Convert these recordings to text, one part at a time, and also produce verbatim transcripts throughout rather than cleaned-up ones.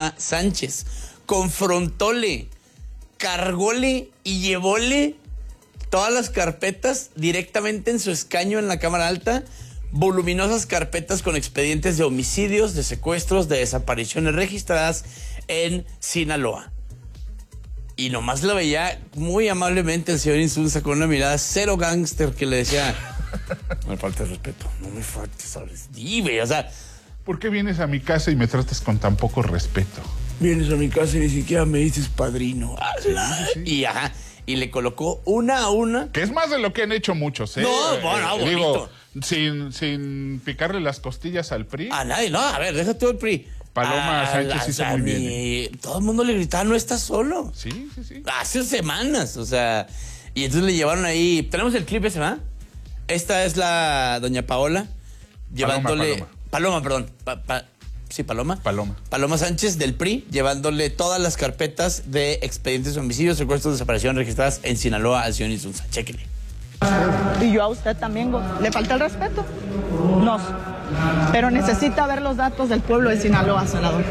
Paloma Sánchez. Confrontóle, cargóle y llevóle todas las carpetas directamente en su escaño en la Cámara Alta. Voluminosas carpetas con expedientes de homicidios, de secuestros, de desapariciones registradas en Sinaloa. Y nomás lo veía muy amablemente el señor Insunza con una mirada cero gángster que le decía: no me faltes respeto, no me faltes, ¿sabes? Y, güey, o sea, ¿por qué vienes a mi casa y me tratas con tan poco respeto? Vienes a mi casa y ni siquiera me dices padrino. Sí, sí, sí. Y ajá, y le colocó una a una. Que es más de lo que han hecho muchos, ¿eh? No, bueno, eh, bonito. Digo, sin, sin picarle las costillas al P R I. A nadie, no, a ver, déjate el P R I. Paloma a, Sánchez hizo a muy mi, bien. ¿eh? Todo el mundo le gritaba: no estás solo. Sí, sí, sí. Hace semanas, o sea. Y entonces le llevaron ahí. Tenemos el clip ese, ¿va? Esta es la doña Paola llevándole. Paloma, Paloma, perdón. Pa, pa, sí, Paloma. Paloma. Paloma Sánchez del P R I llevándole todas las carpetas de expedientes de homicidios, secuestros, desaparición registradas en Sinaloa al señor Insunza. Chéquele. Y yo a usted también, ¿le falta el respeto? No. Pero necesita ver los datos del pueblo de Sinaloa, senador.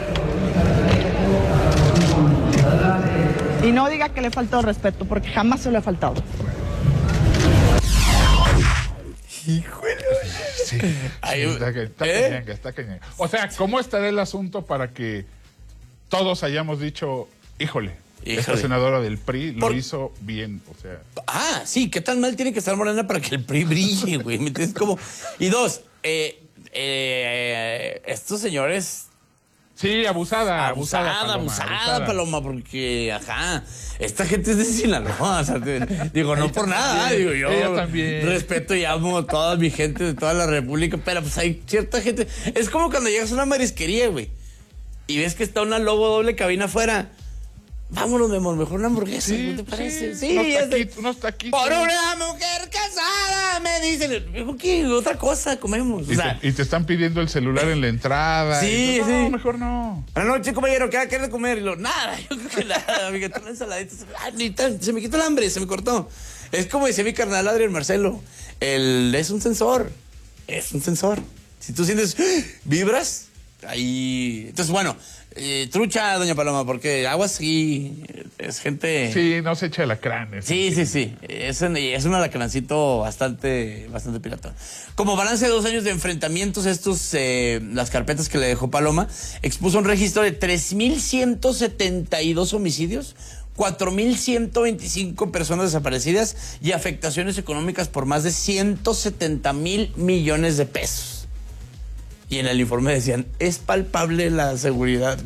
Y no diga que le faltó el respeto, porque jamás se lo ha faltado. Híjole. Sí, sí, Ay, está, está ¿eh? cañanga, está cañanga. O sea, ¿cómo estará el asunto para que todos hayamos dicho, híjole, Híjole. esta senadora del P R I lo Por... hizo bien? O sea. Ah, sí, ¿qué tan mal tiene que estar Morena para que el P R I brille, güey? ¿Me entiendes? Como... Y dos, eh, eh, estos señores... Sí, abusada, Abusada, abusada, Paloma, abusada, abusada. Paloma, porque, ajá, esta gente es de Sinaloa, o sea, te, digo, no por nada, digo yo. Ella también. Respeto y amo a toda mi gente de toda la República, pero pues hay cierta gente, es como cuando llegas a una marisquería, güey, y ves que está una Lobo doble cabina afuera. Vámonos, mi amor, mejor una hamburguesa, Sí, ¿no te parece? sí, Sí, unos es de- taquitos, unos taquitos. Por una mujer casada, me dicen. Digo, ¿qué? Otra cosa comemos. O Y, sea, te, y te están pidiendo el celular en la entrada. Sí, y tú, no, sí. mejor no. buenas noches, compañero, ¿qué quiere comer? Y lo, nada, yo creo que nada, amiga, una ensaladita. Ay, ni tan, se me quitó el hambre, se me cortó. Es como decía mi carnal Adrián Marcelo, el, es un sensor, es un sensor. Si tú sientes, vibras, ahí... Entonces, bueno, eh, trucha, doña Paloma, porque aguas sí, es gente... Sí, no se echa alacranes. Sí, sí, sí. Es un, es un alacrancito bastante, bastante pirata. Como balance de dos años de enfrentamientos, estos, eh, las carpetas que le dejó Paloma, expuso un registro de tres mil ciento setenta y dos homicidios, cuatro mil ciento veinticinco personas desaparecidas y afectaciones económicas por más de ciento setenta mil millones de pesos. Y en el informe decían, es palpable la seguridad.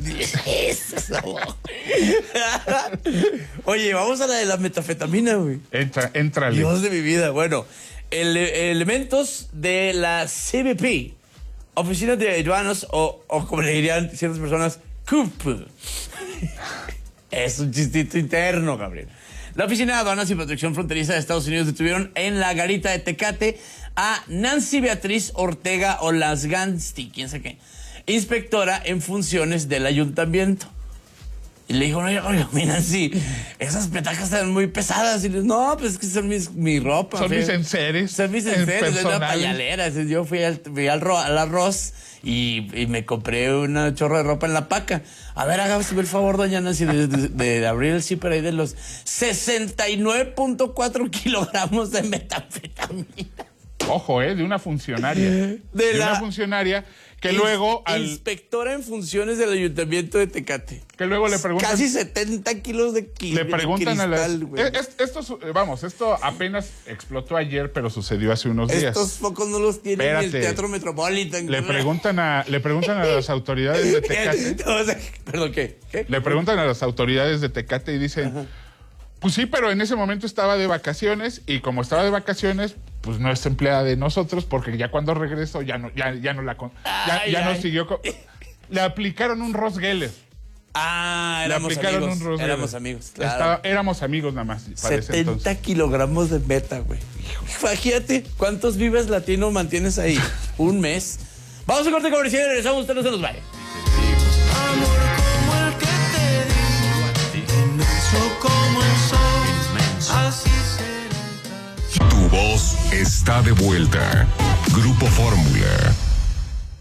Oye, vamos a la de la metafetamina, güey. Entra, éntrale. Dios de mi vida. Bueno, ele elementos de la C B P, Oficina de Aduanas, o, o como le dirían ciertas personas, C U P. Es un chistito interno, Gabriel. La Oficina de Aduanas y Protección Fronteriza de Estados Unidos detuvieron en la garita de Tecate a Nancy Beatriz Ortega Olasgansti, quién sabe qué, inspectora en funciones del ayuntamiento. Y le dijo, oye, oye, mi Nancy, esas petacas están muy pesadas. Y le dijo, no, pues es que son mis, mi ropa. Son fe. mis enseres. Son mis en enseres, es una personal. pañalera. Entonces, yo fui al, fui al, ro, al arroz y, y me compré una chorra de ropa en la paca. A ver, hágame el favor, doña Nancy, de, de, de, de abrir el zipper ahí de los sesenta y nueve punto cuatro kilogramos de metanfetamina. Ojo, ¿eh? De una funcionaria. De, de la una funcionaria que luego... Al, inspectora en funciones del ayuntamiento de Tecate. que luego le preguntan... Casi setenta kilos de ki- Le preguntan cristal, a las... güey. Es, esto, vamos, esto apenas explotó ayer, pero sucedió hace unos días. Estos focos no los tiene Espérate. ni el Teatro Metropolitan. Le preguntan a, le preguntan a las autoridades de Tecate. O sea, perdón, ¿qué? ¿Qué? Le preguntan a las autoridades de Tecate y dicen... Ajá. Pues sí, pero en ese momento estaba de vacaciones y como estaba de vacaciones, pues no es empleada de nosotros porque ya cuando regresó ya no, ya, ya no la ya, ay, ya no siguió. Con, le aplicaron un Ross Geller. Ah, le éramos aplicaron amigos. Un Ross éramos Geller. amigos, claro. Estaba, éramos amigos nada más. setenta kilogramos de meta, güey. Imagínate cuántos vives latino mantienes ahí. Un mes. Vamos a corte comercial y regresamos, usted no se nos vaya. Amor como el que te di, inmenso como el sol, inmenso. Así será. Tu voz está de vuelta. Grupo Fórmula.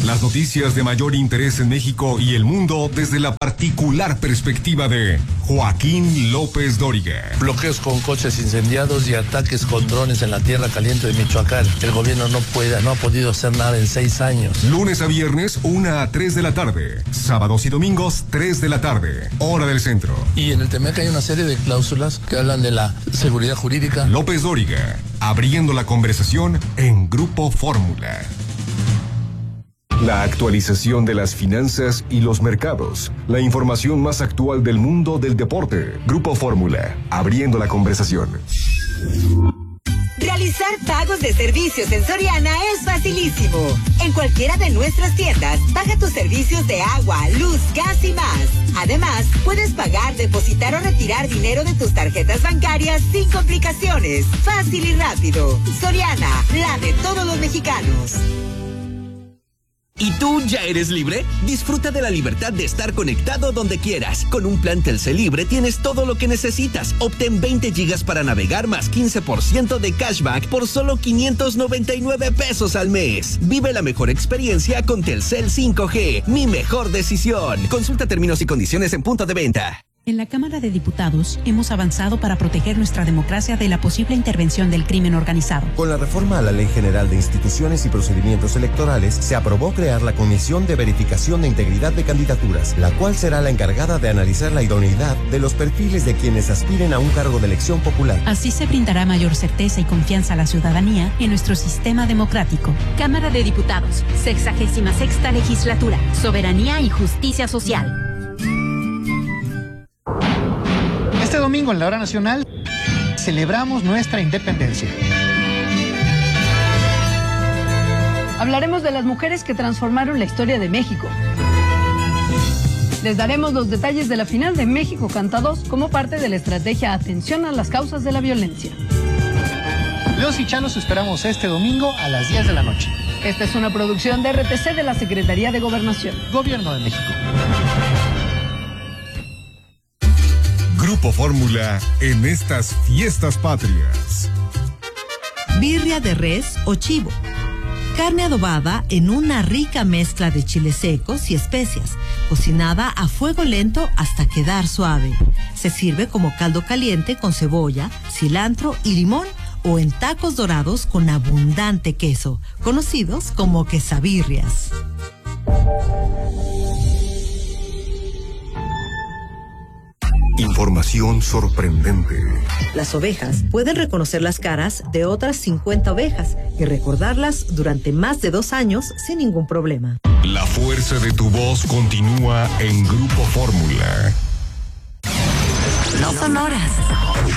Las noticias de mayor interés en México y el mundo desde la particular perspectiva de Joaquín López Dóriga. Bloqueos con coches incendiados y ataques con drones en la tierra caliente de Michoacán. El gobierno no puede, no ha podido hacer nada en seis años. Lunes a viernes, una a tres de la tarde. Sábados y domingos, tres de la tarde. Hora del centro. Y en el T M E C hay una serie de cláusulas que hablan de la seguridad jurídica. López Dóriga, abriendo la conversación en Grupo Fórmula. La actualización de las finanzas y los mercados. La información más actual del mundo del deporte. Grupo Fórmula, abriendo la conversación. Realizar pagos de servicios en Soriana es facilísimo. En cualquiera de nuestras tiendas, paga tus servicios de agua, luz, gas y más. Además, puedes pagar, depositar o retirar dinero de tus tarjetas bancarias sin complicaciones. Fácil y rápido. Soriana, la de todos los mexicanos. ¿Y tú ya eres libre? Disfruta de la libertad de estar conectado donde quieras. Con un plan Telcel Libre tienes todo lo que necesitas. Obtén veinte gigas para navegar más quince por ciento de cashback por solo quinientos noventa y nueve pesos al mes. Vive la mejor experiencia con Telcel cinco G. Mi mejor decisión. Consulta términos y condiciones en punto de venta. En la Cámara de Diputados hemos avanzado para proteger nuestra democracia de la posible intervención del crimen organizado. Con la reforma a la Ley General de Instituciones y Procedimientos Electorales, se aprobó crear la Comisión de Verificación de Integridad de Candidaturas, la cual será la encargada de analizar la idoneidad de los perfiles de quienes aspiren a un cargo de elección popular. Así se brindará mayor certeza y confianza a la ciudadanía en nuestro sistema democrático. Cámara de Diputados, sexagésima sexta legislatura, soberanía y justicia social. Este domingo en la hora nacional celebramos nuestra independencia. Hablaremos de las mujeres que transformaron la historia de México. Les daremos los detalles de la final de México Canta dos como parte de la estrategia Atención a las causas de la violencia. Los y Chalos esperamos este domingo a las diez de la noche. Esta es una producción de R T C de la Secretaría de Gobernación. Gobierno de México. Grupo Fórmula en estas fiestas patrias. Birria de res o chivo. Carne adobada en una rica mezcla de chiles secos y especias, cocinada a fuego lento hasta quedar suave. Se sirve como caldo caliente con cebolla, cilantro y limón o en tacos dorados con abundante queso, conocidos como quesabirrias. Información sorprendente. Las ovejas pueden reconocer las caras de otras cincuenta ovejas y recordarlas durante más de dos años sin ningún problema. La fuerza de tu voz continúa en Grupo Fórmula. No son horas,